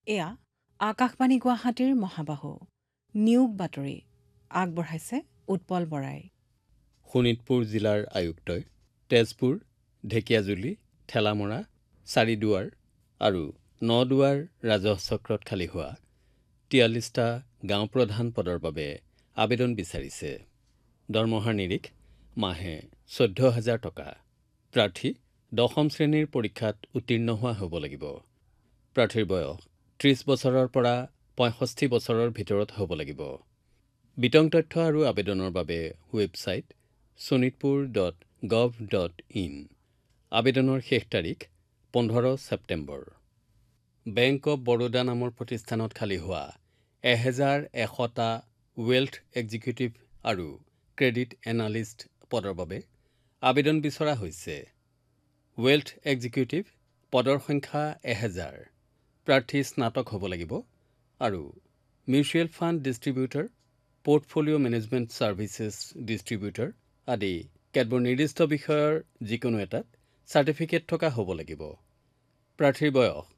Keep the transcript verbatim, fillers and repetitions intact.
এয়া আকাশবাণী গুৱাহাটীৰ মহাবাহু নিয়োগ বাতৰি আগবঢ়াইছে উৎপল বৰাই। শোণিতপুৰ জিলাৰ আয়ুক্তই তেজপুৰ, ঢেকিয়াজুলি, ঠেলামৰা, চাৰিদুৱাৰ আৰু নদুৱাৰ ৰাজহ চক্ৰত খালী হোৱা তিয়াল্লিছটা গাঁও প্ৰধান পদৰ বাবে আবেদন বিচাৰিছে। দৰমহাৰ নিৰিখ মাহে চৈধ্য হাজাৰ টকা। প্ৰাৰ্থী দশম শ্ৰেণীৰ পৰীক্ষাত উত্তীৰ্ণ হোৱা হ'ব লাগিব। প্ৰাৰ্থীৰ বয়স ত্ৰিছ বছৰৰ পৰা পঁয়ষষ্ঠি বছৰৰ ভিতৰত হ'ব লাগিব। বিতং তথ্য আৰু আবেদনৰ বাবে website Sonitpur dot gov dot in. আবেদনৰ শেষ তাৰিখ পোন্ধৰ ছেপ্টেম্বৰ। বেংক অৱ বৰোদা নামৰ প্ৰতিষ্ঠানত খালী হোৱা এহেজাৰ এশটা ৱেল্থ এক্সিকিউটিভ আৰু ক্ৰেডিট এনালিষ্ট পদৰ বাবে আবেদন বিচৰা হৈছে। ৱেল্থ এক্সিকিউটিভ পদৰ সংখ্যা এহেজাৰ। প্ৰাৰ্থী স্নাতক হ'ব লাগিব আৰু mutual fund distributor, portfolio' management services distributor আদি কেতবোৰ নিৰ্দিষ্ট বিষয়ৰ যিকোনো এটাত চাৰ্টিফিকেট থকা হ'ব লাগিব। প্ৰাৰ্থীৰ বয়স